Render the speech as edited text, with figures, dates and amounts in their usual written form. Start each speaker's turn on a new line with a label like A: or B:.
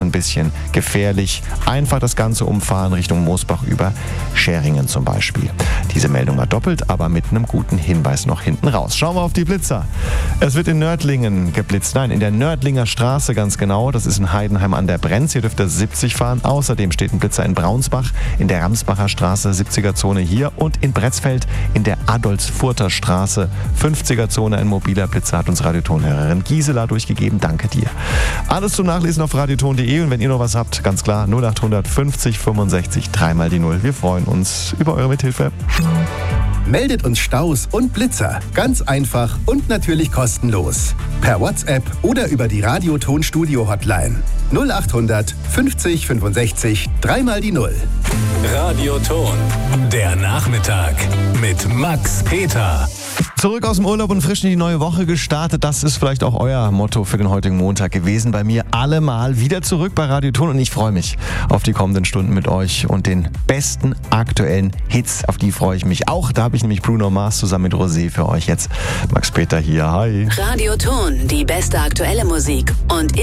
A: ein bisschen gefährlich. Einfach das Ganze umfahren Richtung Moosbach über Schäringen zum Beispiel. Diese Meldung war doppelt, aber mit einem guten Hinweis noch hinten raus. Schauen wir auf die Blitzer. Es wird in Nördlingen geblitzt. Nein, in der Nördlinger Straße ganz genau. Das ist in Heidenheim an der Brenz. Hier dürft ihr 70 fahren. Außerdem steht ein Blitzer in Braunsbach, in der Ramsbacher Straße, 70er-Zone hier. Und in Bretzfeld in der Adolfsfurter Straße, 50er-Zone. Ein mobiler Blitzer hat uns Radiotonhörerin Gisela durchgegeben. Danke dir. Alles zum Nachlesen auf radioton.de. Und wenn ihr noch was habt, ganz klar 0800 50 65 3 mal die 0. Wir freuen uns über eure Mithilfe.
B: Meldet uns Staus und Blitzer. Ganz einfach und natürlich kostenlos. Per WhatsApp oder über die Radioton-Studio-Hotline. 0800 50 65 3 mal die 0.
C: Radioton. Der Nachmittag mit Max Peter.
A: Zurück aus dem Urlaub und frisch in die neue Woche gestartet. Das ist vielleicht auch euer Motto für den heutigen Montag gewesen. Bei mir allemal wieder zurück bei Radioton und ich freue mich auf die kommenden Stunden mit euch und den besten aktuellen Hits. Auf die freue ich mich auch. Da habe ich nämlich Bruno Mars zusammen mit Rosé für euch jetzt. Max Peter hier. Hi.
D: Radioton, die beste aktuelle Musik und